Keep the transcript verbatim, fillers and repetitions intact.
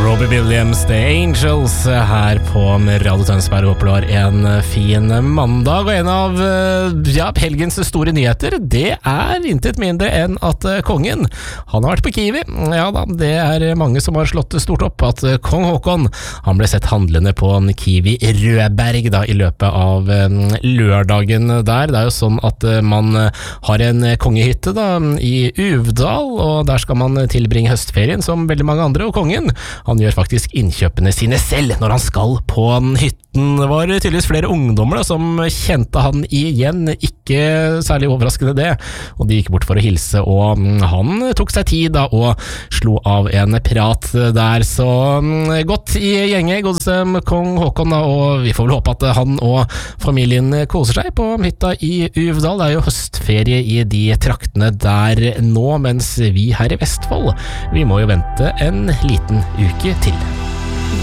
Robbie Williams, The Angels, her på Radio Tønsberg. Håper du har en fin mandag. Og en av ja, helgens store nyheter, det er intet mindre enn at kongen, han har vært på Kiwi. Ja da, det er mange som har slått stort opp at kong Haakon, han ble sett handlende på Kiwi Rødberg da, i løpet av lørdagen der. Det er jo sånn at man har en kongehytte da, i Uvdal, og der skal man tilbringe høstferien som veldig mange andre, og kongen, han gjør faktisk innkjøpene sine selv når han skal på hytten. Det var tydeligvis flere ungdommer da, som kjente han igjen, ikke særlig overraskende det, og de gikk bort for å hilse, og han tok seg tid da, og slo av en prat der, så godt i gjenge, godeste kong Haakon da, og vi får vel håpe at han og familien koser seg på hytta i Uvdal. Det er jo høstferie i de traktene der nå, mens vi her i Vestfold, vi må jo vente en liten uke til.